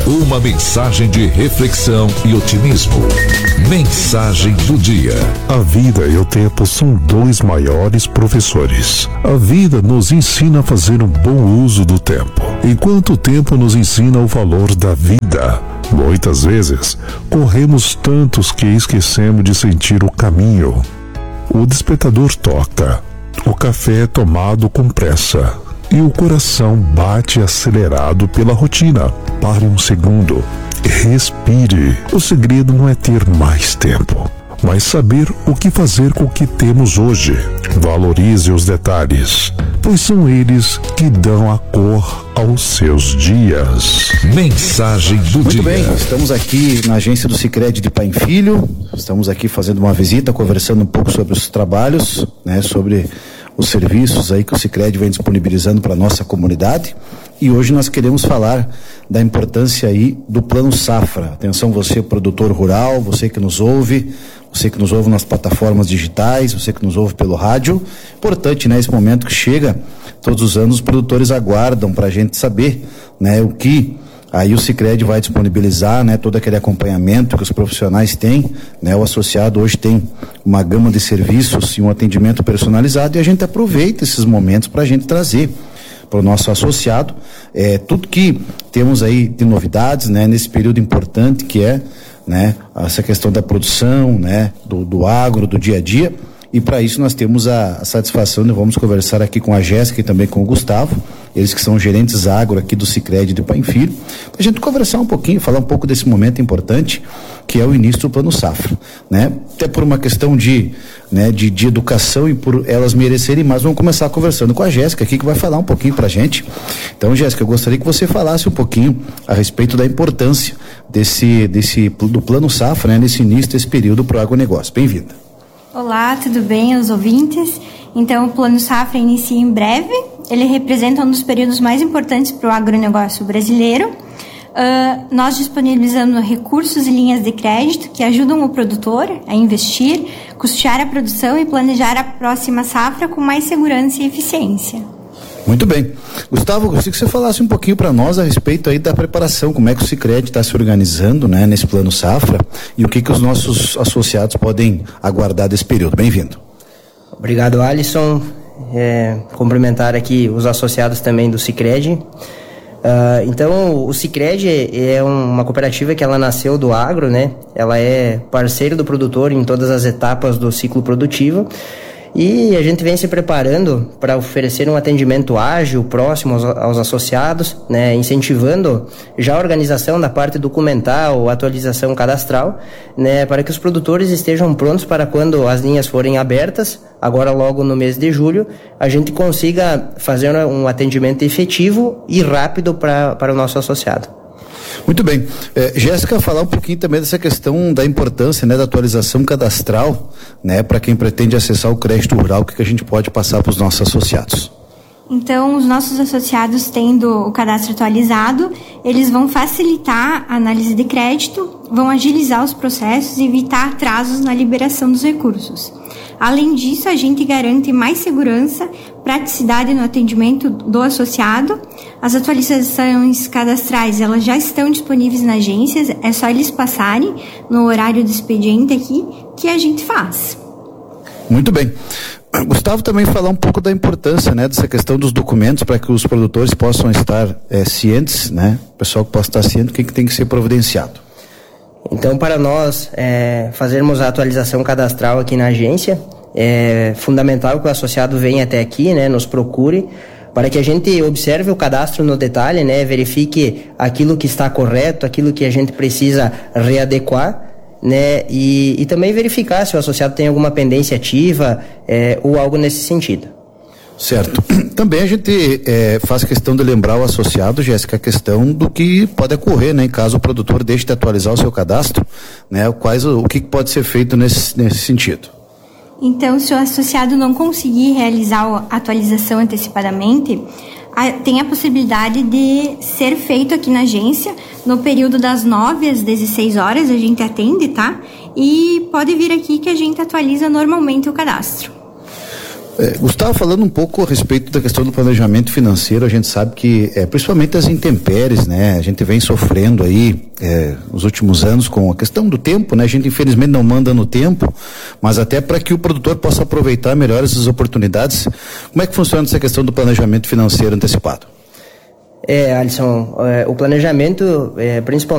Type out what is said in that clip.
Uma mensagem de reflexão e otimismo. Mensagem do dia. A vida e o tempo são dois maiores professores. A vida nos ensina a fazer um bom uso do tempo, enquanto o tempo nos ensina o valor da vida. Muitas vezes, corremos tantos que esquecemos de sentir o caminho. O despertador toca, o café é tomado com pressa e o coração bate acelerado pela rotina. Pare um segundo, respire. O segredo não é ter mais tempo, mas saber o que fazer com o que temos hoje. Valorize os detalhes, pois são eles que dão a cor aos seus dias. Mensagem do dia. Muito bem, estamos aqui na agência do Sicredi de Pai e Filho. Estamos aqui fazendo uma visita, conversando um pouco sobre os trabalhos, né, sobre os serviços aí que o Sicredi vem disponibilizando para a nossa comunidade. E hoje nós queremos falar da importância aí do Plano Safra. Atenção, você produtor rural, você que nos ouve nas plataformas digitais, você que nos ouve pelo rádio. Importante, né, esse momento que chega, todos os anos os produtores aguardam para a gente saber, né, o que aí o Sicredi vai disponibilizar, né, todo aquele acompanhamento que os profissionais têm, né, o associado hoje tem uma gama de serviços e um atendimento personalizado, e a gente aproveita esses momentos para a gente trazer para o nosso associado tudo que temos aí de novidades, né, nesse período importante que é, né, essa questão da produção, né, do agro, do dia a dia. E para isso nós temos a satisfação de vamos conversar aqui com a Jéssica e também com o Gustavo, eles que são gerentes agro aqui do Sicredi de Pai e Filho, para a gente conversar um pouquinho, falar um pouco desse momento importante que é o início do Plano Safra, né? Até por uma questão de educação e por elas merecerem mais, vamos começar conversando com a Jéssica aqui, que vai falar um pouquinho para a gente. Então, Jéssica, eu gostaria que você falasse um pouquinho a respeito da importância do Plano Safra, né, nesse início desse período para o agronegócio. Bem-vinda. Olá, tudo bem, os ouvintes? Então, o Plano Safra inicia em breve. Ele representa um dos períodos mais importantes para o agronegócio brasileiro. Nós disponibilizamos recursos e linhas de crédito que ajudam o produtor a investir, custear a produção e planejar a próxima safra com mais segurança e eficiência. Muito bem. Gustavo, gostaria que você falasse um pouquinho para nós a respeito aí da preparação, como é que o Sicredi está se organizando, né, nesse Plano Safra e o que os nossos associados podem aguardar desse período. Bem-vindo. Obrigado, Alisson. Cumprimentar aqui os associados também do Sicredi. Então, o Sicredi é uma cooperativa que ela nasceu do agro, né? Ela é parceiro do produtor em todas as etapas do ciclo produtivo. E a gente vem se preparando para oferecer um atendimento ágil, próximo aos associados, né, incentivando já a organização da parte documental, atualização cadastral, né, para que os produtores estejam prontos para quando as linhas forem abertas, agora logo no mês de julho, a gente consiga fazer um atendimento efetivo e rápido para o nosso associado. Muito bem. Jéssica, falar um pouquinho também dessa questão da importância, né, da atualização cadastral, né, para quem pretende acessar o crédito rural, o que a gente pode passar para os nossos associados? Então, os nossos associados tendo o cadastro atualizado, eles vão facilitar a análise de crédito, vão agilizar os processos e evitar atrasos na liberação dos recursos. Além disso, a gente garante mais segurança, praticidade no atendimento do associado. As atualizações cadastrais, elas já estão disponíveis na agência, é só eles passarem no horário do expediente aqui que a gente faz. Muito bem. Gustavo, também falar um pouco da importância, né, dessa questão dos documentos para que os produtores possam estar cientes, né, o pessoal que possa estar ciente do que tem que ser providenciado. Então, para nós fazermos a atualização cadastral aqui na agência, é fundamental que o associado venha até aqui, né, nos procure, para que a gente observe o cadastro no detalhe, né, verifique aquilo que está correto, aquilo que a gente precisa readequar, né, e também verificar se o associado tem alguma pendência ativa ou algo nesse sentido. Certo. Também a gente faz questão de lembrar o associado, Jéssica, a questão do que pode ocorrer, né, em caso o produtor deixe de atualizar o seu cadastro, né, o que pode ser feito nesse sentido. Então, se o associado não conseguir realizar a atualização antecipadamente, tem a possibilidade de ser feito aqui na agência, no período das 9 às 16 horas, a gente atende, tá? E pode vir aqui que a gente atualiza normalmente o cadastro. Gustavo, falando um pouco a respeito da questão do planejamento financeiro, a gente sabe que, principalmente as intempéries, né? A gente vem sofrendo aí nos últimos anos com a questão do tempo, né? A gente infelizmente não manda no tempo, mas até para que o produtor possa aproveitar melhor essas oportunidades. Como é que funciona essa questão do planejamento financeiro antecipado? Alisson, o planejamento, principalmente